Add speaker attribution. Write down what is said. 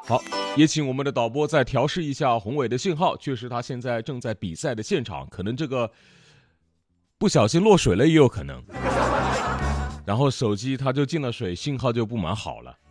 Speaker 1: 好，也请我们的导播再调试一下宏伟的信号，确实他现在正在比赛的现场，可能这个不小心落水了也有可能，然后手机它就进了水，信号就不蛮好了。